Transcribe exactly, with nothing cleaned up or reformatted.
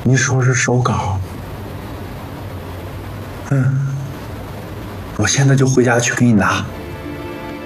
你说是手稿？嗯，我现在就回家去给你拿。